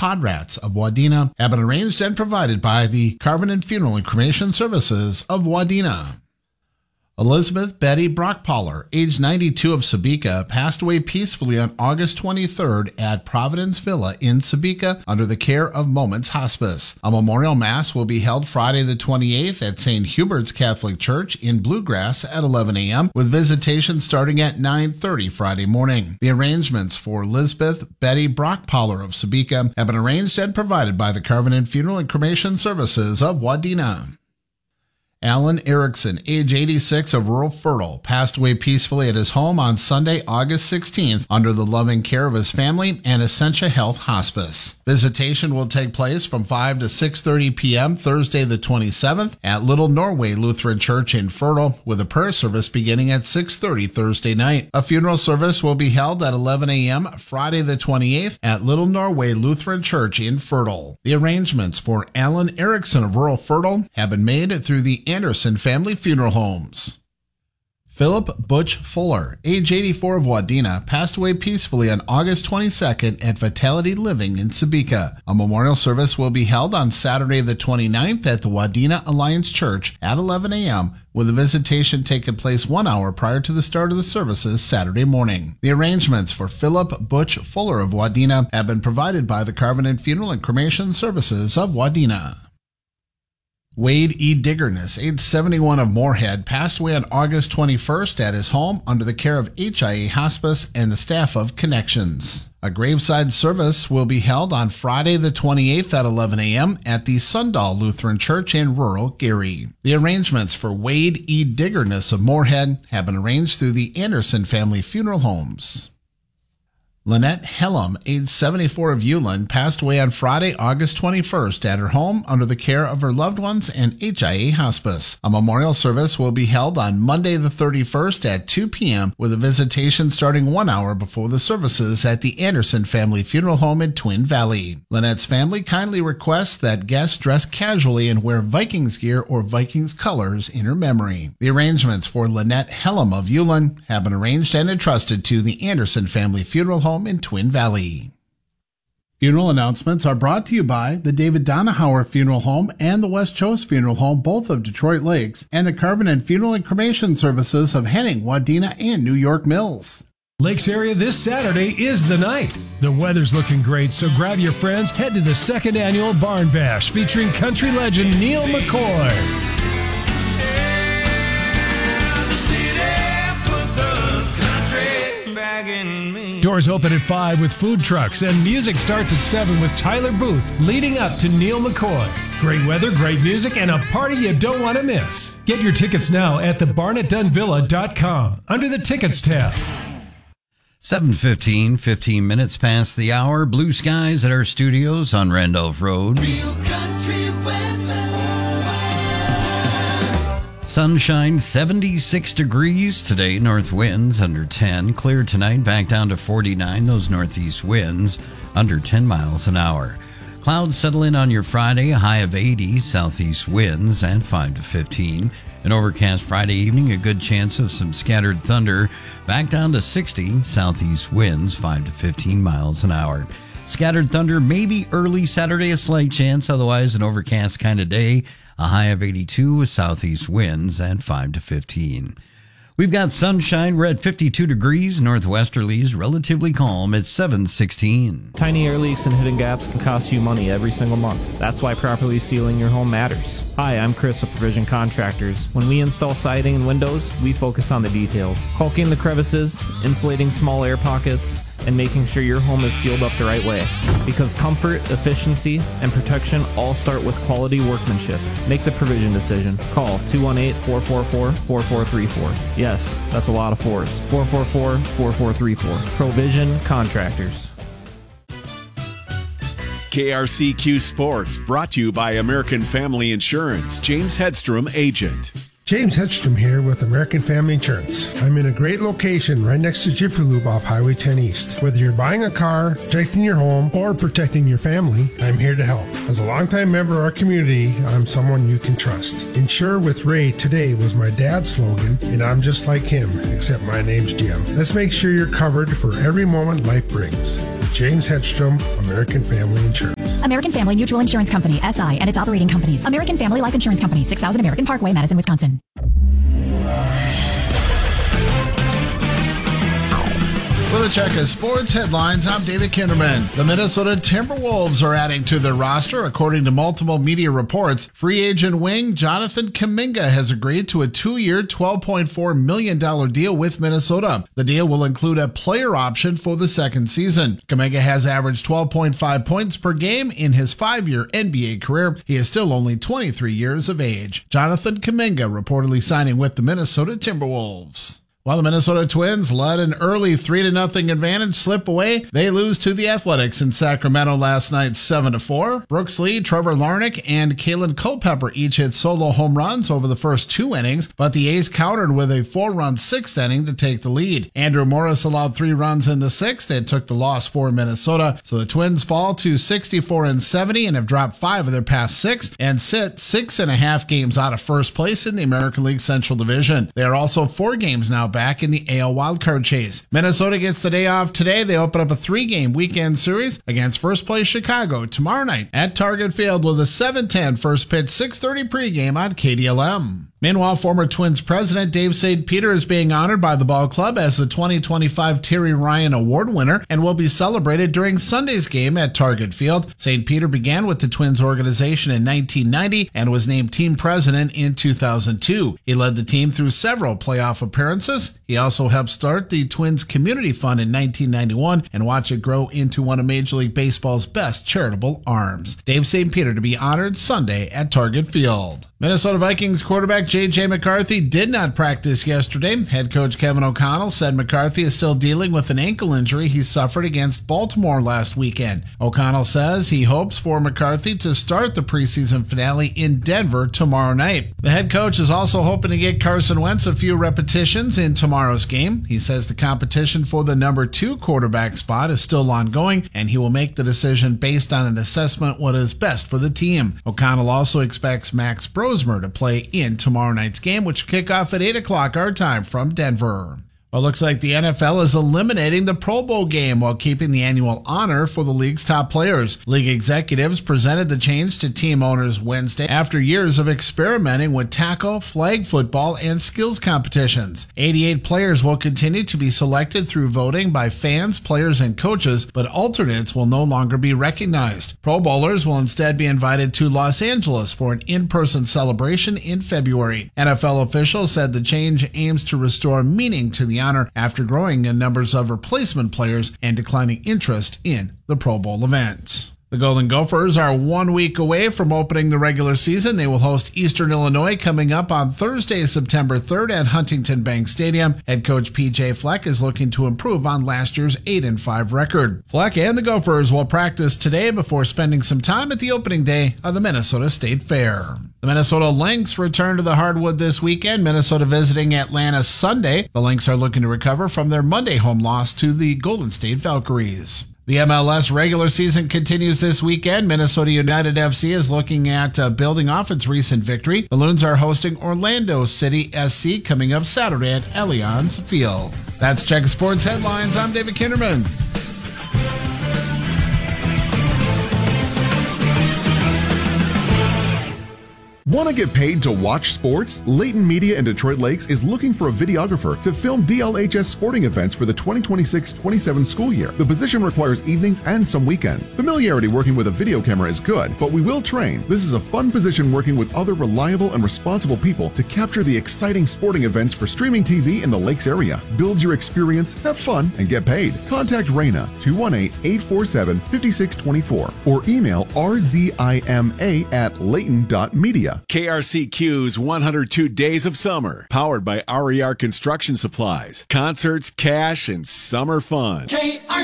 Podrats of Wadena have been arranged and provided by the Covenant Funeral and Cremation Services of Wadena. Elizabeth Betty Brockpaller, age 92 of Sebeka, passed away peacefully on August 23rd at Providence Villa in Sebeka under the care of Moments Hospice. A memorial mass will be held Friday the 28th at St. Hubert's Catholic Church in Bluegrass at 11 a.m. with visitation starting at 9:30 Friday morning. The arrangements for Elizabeth Betty Brockpaller of Sebeka have been arranged and provided by the Covenant Funeral and Cremation Services of Wadena. Alan Erickson, age 86 of rural Fertile, passed away peacefully at his home on Sunday, August 16th, under the loving care of his family and Essentia Health Hospice. Visitation will take place from 5 to 6:30 p.m. Thursday the 27th at Little Norway Lutheran Church in Fertile, with a prayer service beginning at 6:30 Thursday night. A funeral service will be held at 11 a.m. Friday the 28th at Little Norway Lutheran Church in Fertile. The arrangements for Alan Erickson of rural Fertile have been made through the Anderson Family Funeral Homes. Philip Butch Fuller, age 84 of Wadena, passed away peacefully on August 22nd at Vitality Living in Sebeka. A memorial service will be held on Saturday the 29th at the Wadena Alliance Church at 11 a.m., with a visitation taking place 1 hour prior to the start of the services Saturday morning. The arrangements for Philip Butch Fuller of Wadena have been provided by the Covenant Funeral and Cremation Services of Wadena. Wade E. Diggerness, age 71 of Moorhead, passed away on August 21st at his home under the care of HIA Hospice and the staff of Connections. A graveside service will be held on Friday the 28th at 11 a.m. at the Sundahl Lutheran Church in rural Gary. The arrangements for Wade E. Diggerness of Moorhead have been arranged through the Anderson Family Funeral Homes. Lynette Hellam, age 74 of Uland, passed away on Friday, August 21st at her home under the care of her loved ones and HIA Hospice. A memorial service will be held on Monday the 31st at 2 p.m. with a visitation starting 1 hour before the services at the Anderson Family Funeral Home in Twin Valley. Lynette's family kindly requests that guests dress casually and wear Vikings gear or Vikings colors in her memory. The arrangements for Lynette Hellam of Uland have been arranged and entrusted to the Anderson Family Funeral Home in Twin Valley. Funeral announcements are brought to you by the David Donahauer Funeral Home and the West Chose Funeral Home, both of Detroit Lakes, and the Covenant Funeral and Cremation Services of Henning, Wadena, and New York Mills. Lakes area this Saturday is the night. The weather's looking great, so grab your friends, head to the second annual Barn Bash featuring country legend Neil McCoy. Doors open at 5 with food trucks, and music starts at 7 with Tyler Booth leading up to Neil McCoy. Great weather, great music, and a party you don't want to miss. Get your tickets now at thebarnettdunvilla.com under the Tickets tab. 7:15, 15 minutes past the hour. Blue skies at our studios on Randolph Road. Real country weather. Sunshine, 76 degrees today. North winds under 10. Clear tonight, back down to 49. Those northeast winds under 10 miles an hour. Clouds settle in on your Friday, a high of 80. Southeast winds at 5 to 15. An overcast Friday evening, a good chance of some scattered thunder. Back down to 60. Southeast winds 5 to 15 miles an hour. Scattered thunder maybe early Saturday, a slight chance. Otherwise, an overcast kind of day. A high of 82 with southeast winds at 5 to 15. We've got sunshine. We're at 52 degrees. Northwesterlies relatively calm at 7:16. Tiny air leaks and hidden gaps can cost you money every single month. That's why properly sealing your home matters. Hi, I'm Chris with Provision Contractors. When we install siding and windows, we focus on the details. Caulking the crevices, insulating small air pockets, and making sure your home is sealed up the right way. Because comfort, efficiency, and protection all start with quality workmanship. Make the Provision decision. Call 218-444-4434. Yes, that's a lot of fours. 444-4434. Provision Contractors. KRCQ Sports, brought to you by American Family Insurance. James Hedstrom, agent. James Hedstrom here with American Family Insurance. I'm in a great location right next to Jiffy Lube off Highway 10 East. Whether you're buying a car, protecting your home, or protecting your family, I'm here to help. As a longtime member of our community, I'm someone you can trust. Insure with Ray today was my dad's slogan, and I'm just like him, except my name's Jim. Let's make sure you're covered for every moment life brings. James Hedstrom, American Family Insurance. American Family Mutual Insurance Company, SI, and its operating companies. American Family Life Insurance Company, 6000 American Parkway, Madison, Wisconsin. For the check of sports headlines, I'm David Kinderman. The Minnesota Timberwolves are adding to their roster. According to multiple media reports, free agent wing Jonathan Kuminga has agreed to a 2-year, $12.4 million deal with Minnesota. The deal will include a player option for the second season. Kuminga has averaged 12.5 points per game in his 5-year NBA career. He is still only 23 years of age. Jonathan Kuminga reportedly signing with the Minnesota Timberwolves. While the Minnesota Twins let an early 3-0 advantage slip away, they lose to the Athletics in Sacramento last night 7-4. Brooks Lee, Trevor Larnach, and Kalen Culpepper each hit solo home runs over the first 2 innings, but the A's countered with a 4-run 6th inning to take the lead. Andrew Morris allowed 3 runs in the 6th and took the loss for Minnesota, so the Twins fall to 64-70 and have dropped 5 of their past 6 and sit 6.5 games out of first place in the American League Central Division. They are also 4 games now back in the AL wildcard chase. Minnesota gets the day off today. They open up a 3-game weekend series against first place Chicago tomorrow night at Target Field with a 7:10 first pitch, 6:30 pregame on KDLM. Meanwhile, former Twins president Dave St. Peter is being honored by the ball club as the 2025 Terry Ryan Award winner and will be celebrated during Sunday's game at Target Field. St. Peter began with the Twins organization in 1990 and was named team president in 2002. He led the team through several playoff appearances. He also helped start the Twins Community Fund in 1991 and watch it grow into one of Major League Baseball's best charitable arms. Dave St. Peter to be honored Sunday at Target Field. Minnesota Vikings quarterback J.J. McCarthy did not practice yesterday. Head coach Kevin O'Connell said McCarthy is still dealing with an ankle injury he suffered against Baltimore last weekend. O'Connell says he hopes for McCarthy to start the preseason finale in Denver tomorrow night. The head coach is also hoping to get Carson Wentz a few repetitions in tomorrow's game. He says the competition for the number 2 quarterback spot is still ongoing, and he will make the decision based on an assessment what is best for the team. O'Connell also expects Max Brosmer to play in tomorrow night's game, which will kick off at 8 o'clock our time from Denver. Well, it looks like the NFL is eliminating the Pro Bowl game while keeping the annual honor for the league's top players. League executives presented the change to team owners Wednesday after years of experimenting with tackle, flag football, and skills competitions. 88 players will continue to be selected through voting by fans, players, and coaches, but alternates will no longer be recognized. Pro Bowlers will instead be invited to Los Angeles for an in-person celebration in February. NFL officials said the change aims to restore meaning to the honor after growing in numbers of replacement players and declining interest in the Pro Bowl event. The Golden Gophers are 1 week away from opening the regular season. They will host Eastern Illinois coming up on Thursday, September 3rd at Huntington Bank Stadium. Head coach P.J. Fleck is looking to improve on last year's 8-5 record. Fleck and the Gophers will practice today before spending some time at the opening day of the Minnesota State Fair. The Minnesota Lynx return to the hardwood this weekend. Minnesota visiting Atlanta Sunday. The Lynx are looking to recover from their Monday home loss to the Golden State Valkyries. The MLS regular season continues this weekend. Minnesota United FC is looking at building off its recent victory. The Loons are hosting Orlando City SC coming up Saturday at Allianz Field. That's Check Sports Headlines. I'm David Kinderman. Want to get paid to watch sports? Layton Media in Detroit Lakes is looking for a videographer to film DLHS sporting events for the 2026-27 school year. The position requires evenings and some weekends. Familiarity working with a video camera is good, but we will train. This is a fun position working with other reliable and responsible people to capture the exciting sporting events for streaming TV in the Lakes area. Build your experience, have fun, and get paid. Contact Raina 218-847-5624 or email rzima@layton.media. KRCQ's 102 Days of Summer, powered by RER Construction Supplies. Concerts, cash, and summer fun. KRCQ.